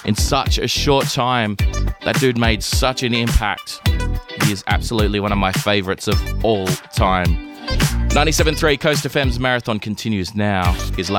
in such a short time. That dude made such an impact. He is absolutely one of my favourites of all time. 97.3 Coast FM's Marathon continues now. Here's